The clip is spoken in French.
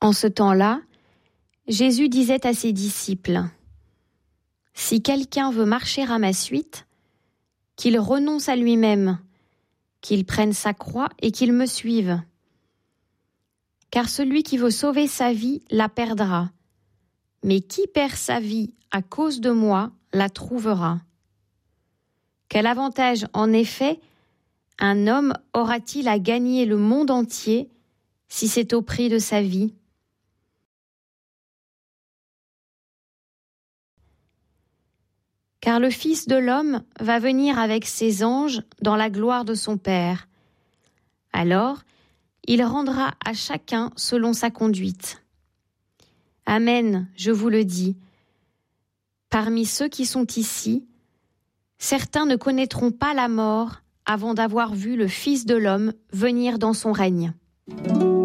En ce temps-là, Jésus disait à ses disciples : « Si quelqu'un veut marcher à ma suite, qu'il renonce à lui-même, qu'il prenne sa croix et qu'il me suive. Car celui qui veut sauver sa vie la perdra, mais qui perd sa vie à cause de moi la trouvera. Quel avantage, en effet, un homme aura-t-il à gagner le monde entier si c'est au prix de sa vie ? Car le Fils de l'homme va venir avec ses anges dans la gloire de son Père. Alors, il rendra à chacun selon sa conduite. Amen, je vous le dis. Parmi ceux qui sont ici, certains ne connaîtront pas la mort avant d'avoir vu le Fils de l'homme venir dans son règne.